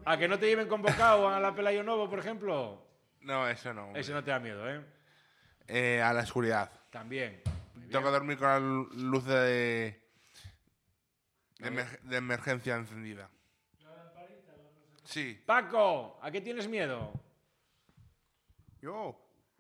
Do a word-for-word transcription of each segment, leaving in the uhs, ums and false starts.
¿A que no te lleven convocado a la Pelayo Novo, por ejemplo? No, eso no. Ese no te da miedo, ¿eh? Eh, a la oscuridad. También. Tengo que dormir con la luz de, de, emer de emergencia encendida. Sí. Paco, ¿a qué tienes miedo? Yo.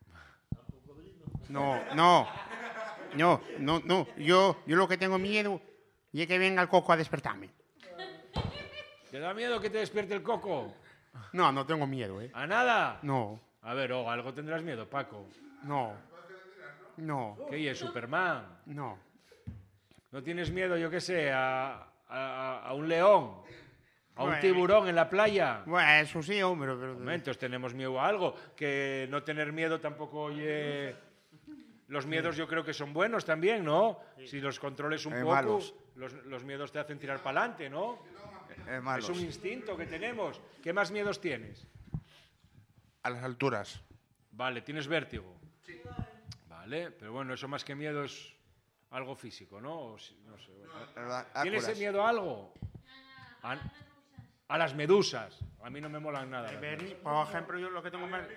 No, no. No, no, no. Yo, yo lo que tengo miedo es que venga el coco a despertarme. ¿Te da miedo que te despierte el coco? No, no tengo miedo, ¿eh? ¿A nada? No. A ver, oh, algo tendrás miedo, Paco. No. No. ¿Qué es, Superman? No. ¿No tienes miedo, yo qué sé, a, a, a un león? ¿A un Bueno. tiburón en la playa? Bueno, eso sí, hombre, pero... Momentos, tenemos miedo a algo. Que no tener miedo tampoco oye... Los miedos yo creo que son buenos también, ¿no? Si los controles un Eh, poco, malos. los, los miedos te hacen tirar para adelante, ¿no? Eh, malos. Es un instinto que tenemos. ¿Qué más miedos tienes? A las alturas. Vale, ¿tienes vértigo? Sí. Vale, pero bueno, eso más que miedo es algo físico, ¿no? O si- no sé, bueno. ¿Tienes Áculas. miedo a algo? A, a las medusas. A mí no me molan nada. las Bernie, medusas. por ejemplo, yo lo que tengo más...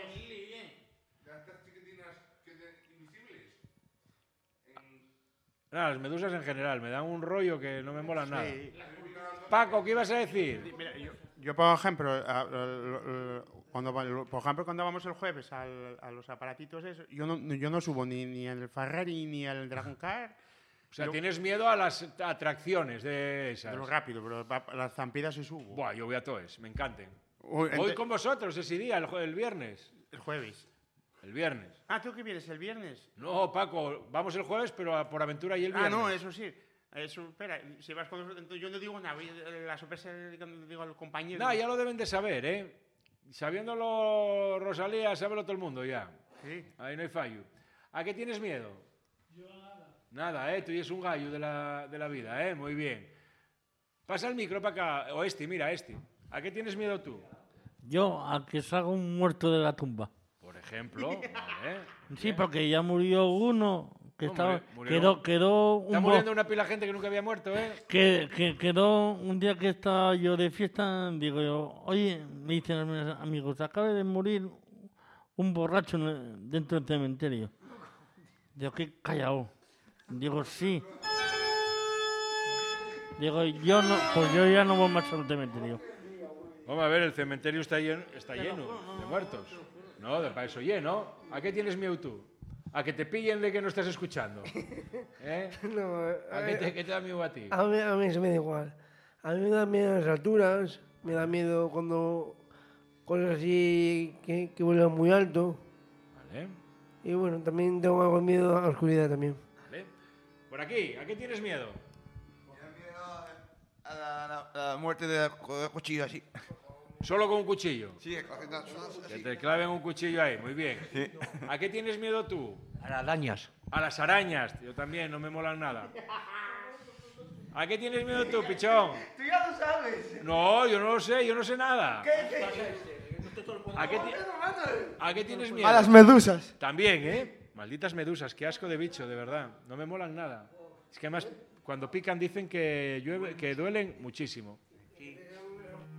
Nada, las medusas en general, me dan un rollo que no me molan nada. Sí. Paco, ¿qué ibas a decir? Mira, yo, yo, por ejemplo, a- a- a- cuando, va- por ejemplo, cuando vamos el jueves al- a los aparatitos esos, yo no, yo no subo ni, ni al Ferrari ni al Dragon Car, O sea, Yo- tienes miedo a las atracciones de esas. de lo rápido, pero pa- las zampidas sí subo. Buah, yo voy a todos, me encanten. Uy, Voy ente- con vosotros ese día, el, jue- el viernes. El jueves. El viernes. Ah, ¿tú qué vienes? ¿El viernes? No, Paco, vamos el jueves, pero a- por aventura y el Ah, viernes. no, eso sí. Eso, espera, si vas con nosotros, entonces yo no digo nada, voy a- la sorpresa cuando digo al compañero. No, ya lo deben de saber, ¿eh? Sabiéndolo Rosalía, sábelo todo el mundo ya. Sí. Ahí no hay fallo. ¿A qué tienes miedo? Yo nada. Nada, ¿eh? Tú eres un gallo de la, de la vida, ¿eh? Muy bien. Pasa el micro para acá. O este, mira, este. ¿A qué tienes miedo tú? Yo, a que salga un muerto de la tumba. Por ejemplo, ¿vale? Sí, porque ya murió uno que No, estaba... murió- murió- Quedó, quedó Está un bo- muriendo una pila de gente que nunca había muerto, ¿eh? que, que quedó un día que estaba yo de fiesta, digo yo, oye, me dicen mis amigos, acaba de morir un borracho en el- dentro del cementerio. Digo, qué callado. Digo, sí. Digo, yo no, pues yo ya no voy más al cementerio. Vamos a ver, el cementerio está lleno, está lleno de muertos. No, de para eso lleno. ¿A qué tienes miedo tú? ¿A que te pillen de que no estás escuchando? ¿Eh? No, a, ¿A qué te, qué te da miedo a ti? a mí, a mí se me da igual. A mí me da miedo las alturas, me da miedo cuando cosas así que, que vuelan muy alto. Vale, Y bueno, también tengo algo de miedo a la oscuridad también. vale. Por aquí, ¿a qué tienes miedo? A la, la- la muerte de, de cuchillo así. Solo con un cuchillo. Sí, cogiendo Que así. te claven un cuchillo ahí, muy bien. ¿A qué tienes miedo tú? A las arañas. A las arañas, yo también, no me molan nada. ¿A qué tienes miedo tú, pichón? Tú ya lo sabes. No, yo no lo sé, yo no sé nada. ¿A qué, ti- ¿A qué tienes miedo? A las medusas. También, ¿eh? Malditas medusas, qué asco de bicho, de verdad. No me molan nada. Es que además, cuando pican dicen que, llueve, que duelen muchísimo.